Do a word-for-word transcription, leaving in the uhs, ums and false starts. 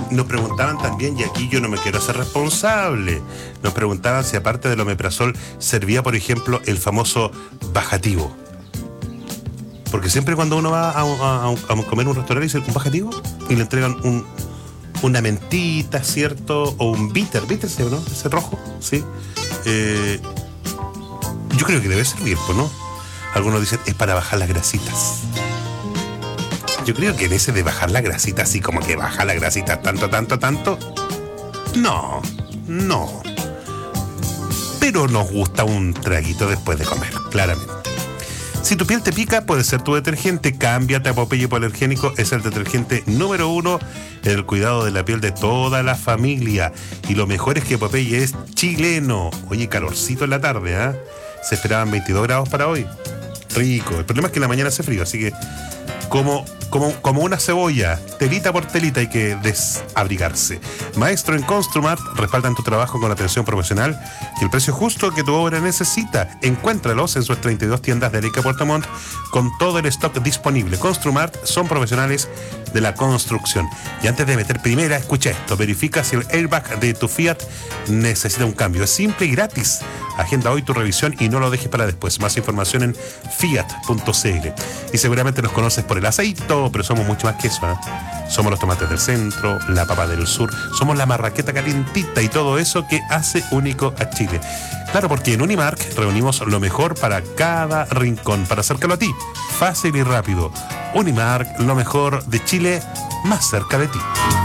nos preguntaban también, y aquí yo no me quiero hacer responsable, nos preguntaban si aparte del omeprazol servía, por ejemplo, el famoso bajativo. Porque siempre cuando uno va a, a, a comer un restaurante dice un bajativo y le entregan un, una mentita, ¿cierto? O un bitter, bitter, ¿sí, no? Ese rojo, ¿sí? Eh, yo creo que debe servir, pues, ¿no? Algunos dicen, es para bajar las grasitas. Yo creo que en ese de bajar la grasita, así como que baja la grasita tanto, tanto, tanto, no, no. Pero nos gusta un traguito después de comer, claramente. Si tu piel te pica, puede ser tu detergente. Cámbiate a Popeye Hipoalergénico. Es el detergente número uno en el cuidado de la piel de toda la familia. Y lo mejor es que Popeye es chileno. Oye, calorcito en la tarde, ¿ah? ¿eh? Se esperaban veintidós grados para hoy. Rico. El problema es que en la mañana hace frío, así que como, como, como una cebolla, telita por telita hay que desabrigarse. Maestro en Construmat, respaldan tu trabajo con atención profesional y el precio justo que tu obra necesita. Encuéntralos en sus treinta y dos tiendas de Arica Puerto Montt con todo el stock disponible. Construmat son profesionales de la construcción. Y antes de meter primera, escucha esto. Verifica si el airbag de tu Fiat necesita un cambio. Es simple y gratis. Agenda hoy tu revisión y no lo dejes para después. Más información en fiat punto c l. Y seguramente nos conoces por el aceito, pero somos mucho más que eso, ¿eh? Somos los tomates del centro, la papa del sur, somos la marraqueta calientita y todo eso que hace único a Chile. Claro, porque en Unimark reunimos lo mejor para cada rincón, para acercarlo a ti, fácil y rápido. Unimark, lo mejor de Chile, más cerca de ti.